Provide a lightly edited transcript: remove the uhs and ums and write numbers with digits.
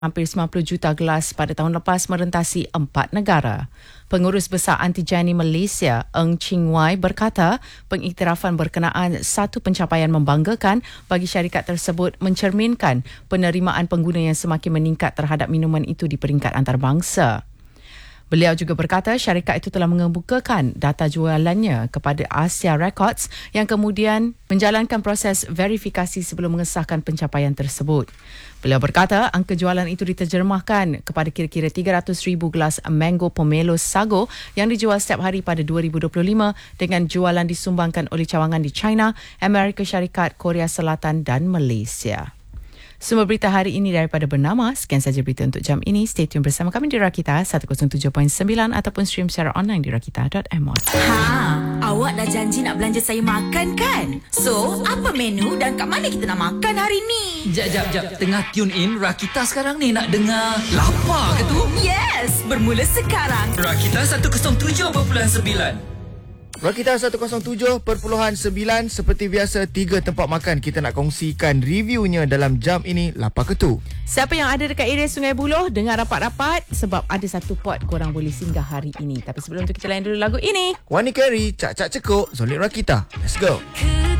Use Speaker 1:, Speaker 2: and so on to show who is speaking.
Speaker 1: hampir 90 juta gelas pada tahun lepas merentasi 4 negara. Pengurus Besar Anti-Jani Malaysia, Eng Ching Wai berkata pengiktirafan berkenaan satu pencapaian membanggakan bagi syarikat tersebut mencerminkan penerimaan pengguna yang semakin meningkat terhadap minuman itu di peringkat antarabangsa. Beliau juga berkata syarikat itu telah mengemukakan data jualannya kepada Asia Records yang kemudian menjalankan proses verifikasi sebelum mengesahkan pencapaian tersebut. Beliau berkata angka jualan itu diterjemahkan kepada kira-kira 300,000 gelas Mango Pomelo Sago yang dijual setiap hari pada 2025 dengan jualan disumbangkan oleh cawangan di China, Amerika Syarikat, Korea Selatan dan Malaysia. Sumber berita hari ini daripada Bernama. Sekian saja berita untuk jam ini. Stay tune bersama kami di Rakita 107.9 ataupun stream secara online di rakita.my.
Speaker 2: Awak dah janji nak belanja saya makan kan? So, apa menu dan kat mana kita nak makan hari ni?
Speaker 3: Jap. Tengah tune in Rakita sekarang ni nak dengar lapar ke tu?
Speaker 2: Yes, bermula sekarang.
Speaker 3: Rakita 107.9.
Speaker 4: Rakita 107.9 seperti biasa 3 tempat makan kita nak kongsikan reviewnya dalam jam ini. Lapar ke tu?
Speaker 1: Siapa yang ada dekat area Sungai Buloh, dengar rapat-rapat sebab ada satu pot korang boleh singgah hari ini. Tapi sebelum tu kita layan dulu lagu ini.
Speaker 4: Wani Carey, Cak Cekuk, Zolit Rakita. Let's go.